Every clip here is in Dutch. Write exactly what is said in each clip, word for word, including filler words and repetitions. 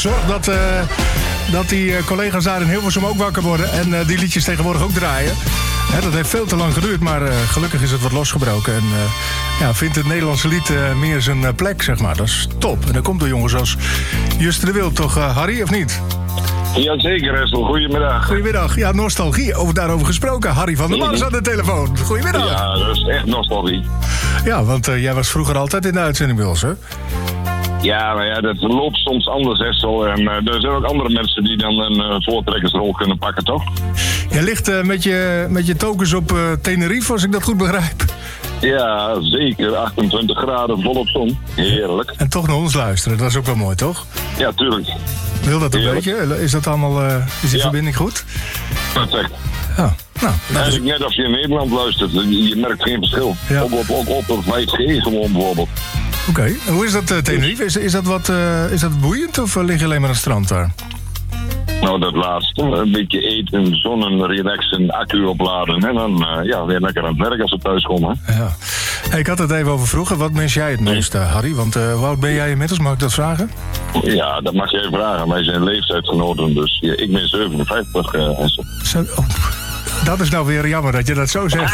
Zorg dat, uh, dat die uh, collega's daar in Hilversum ook wakker worden. En uh, die liedjes tegenwoordig ook draaien. Hè, dat heeft veel te lang geduurd, maar uh, gelukkig is het wat losgebroken. En uh, ja, vindt het Nederlandse lied uh, meer zijn uh, plek, zeg maar. Dat is top. En dat komt door jongens als Juste de Wild, toch uh, Harry, of niet? Jazeker, Hessel. Goedemiddag. Goedemiddag. Ja, nostalgie. Over daarover gesproken. Harry van der Mars aan de telefoon. Goedemiddag. Ja, dat is echt nostalgie. Ja, want uh, jij was vroeger altijd in de uitzending bij ons, hè? Ja, maar ja, dat loopt soms anders, Hessel. En uh, er zijn ook andere mensen die dan een uh, voortrekkersrol kunnen pakken, toch? Jij ligt uh, met, je, met je tokens op uh, Tenerife, als ik dat goed begrijp. Ja, zeker. achtentwintig graden, volop zon. Heerlijk. En toch naar ons luisteren, dat is ook wel mooi, toch? Ja, tuurlijk. Wil dat een Heerlijk. beetje? Is dat allemaal, uh, is die ja. verbinding goed? Perfect. Ja, nou. Eigenlijk net als je in Nederland luistert. Je merkt geen verschil. Ja. Ook op, op, op een vijf G gewoon bijvoorbeeld. Oké, okay. En hoe is dat uh, Tenerife? Is, is, dat wat, uh, is dat boeiend of uh, lig je alleen maar aan het strand daar? Nou, dat laatste. Een beetje eten, zonnen, relaxen, accu opladen. En dan uh, ja, weer lekker aan het werk als we thuis komen. Ja. Hey, ik had het even over vroeger. Wat mis jij het meest, uh, Harry? Want uh, hoe oud ben jij inmiddels? Mag ik dat vragen? Ja, dat mag jij vragen. Wij zijn leeftijdsgenoten, dus ja, ik ben zevenenvijftig. Uh, zo, oh, dat is nou weer jammer dat je dat zo zegt.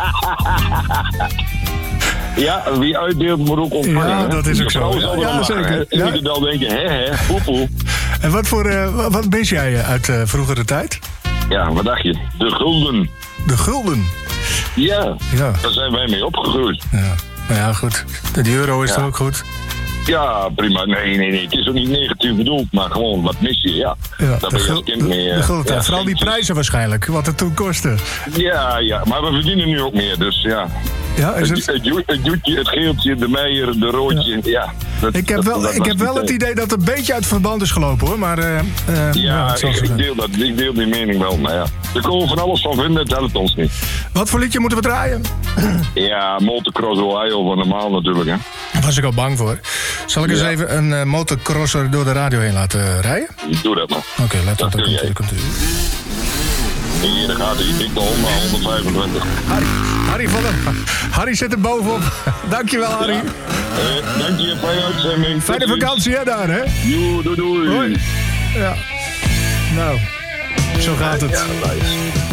Ja, wie uitdeelt moet ook ontvangen. Ja, dat is ook zo. Ja, ja, zeker. Je ja. moet wel denken, hè, hè, poepoe. En wat, voor, uh, wat mis jij uit uh, vroegere tijd? Ja, wat dacht je? De gulden. De gulden? Ja, ja. Daar zijn wij mee opgegroeid. Ja, nou ja, goed. De euro is ja. toch ook goed? Ja, prima. Nee, nee, nee. Het is ook niet negatief bedoeld, maar gewoon, wat mis je? Ja, ja daar ben je als kind mee... De gulden, ja, vooral die prijzen waarschijnlijk, wat het toen kostte. Ja, ja, maar we verdienen nu ook meer, dus ja... Ja, is het... Het, het, het joetje, het geeltje, de meijer, de roodje, ja. ja dat, ik heb dat, wel, dat ik heb wel het idee dat het een beetje uit verband is gelopen, hoor. Maar, uh, uh, ja, ja ik, ik, deel dat, ik deel die mening wel, maar ja. Er komen van alles van vinden, het helpt ons niet. Wat voor liedje moeten we draaien? Ja, Motocross Ohio van normaal natuurlijk, hè. Daar was ik al bang voor. Zal ik ja. eens even een uh, motocrosser door de radio heen laten rijden? Doe dat maar. Oké, okay, let op, dat komt u, komt u. Hier, daar gaat hij. Ik de Honda honderdvijfentwintig. Harry, Harry van der... Harry zit er bovenop. Dankjewel, Harry. Ja. Uh, dank je, fijne uitzending. Fijne vakantie, hè, daar, hè? Jo, doei, doei. Hoi. Ja. Nou, zo gaat het. Ja, nice.